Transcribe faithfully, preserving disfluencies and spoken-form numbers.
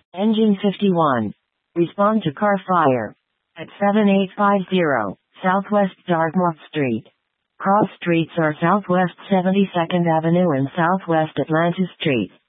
Engine fifty-one. Respond to car fire. At seven eight five zero, Southwest Dartmouth Street. Cross streets are Southwest seventy-second Avenue and Southwest Atlanta Street.